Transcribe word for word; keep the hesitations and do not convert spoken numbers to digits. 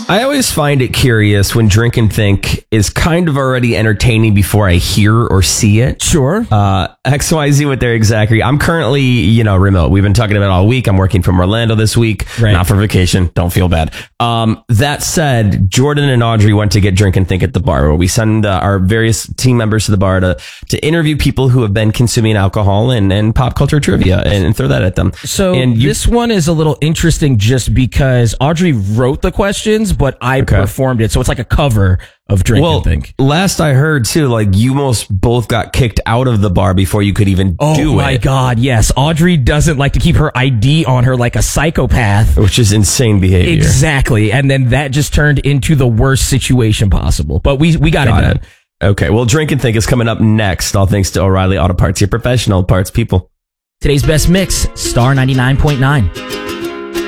I always find it curious when Drink and Think is kind of already entertaining before I hear or see it. Sure. Uh, X Y Z with their exactly. I'm currently, you know, remote. We've been talking about it all week. I'm working from Orlando this week. Right. Not for vacation. Don't feel bad. Um, that said, Jordan and Audrey went to get Drink and Think at the bar, where we send uh, our various team members to the bar to, to interview people who have been consuming alcohol and, and pop culture trivia and, and throw that at them. So and you, this one is a little interesting just because Audrey wrote the questions, but I Okay. performed it. So it's like a cover of Drink well, and Think. last I heard too, like you most both got kicked out of the bar before you could even Oh do my it. God, yes. Audrey doesn't like to keep her I D on her like a psychopath. Which is insane behavior. Exactly. And then that just turned into the worst situation possible. But we, we got, Got it done. it. Okay, well, Drink and Think is coming up next, all thanks to O'Reilly Auto Parts, your professional parts people. Today's best mix, Star ninety-nine point nine.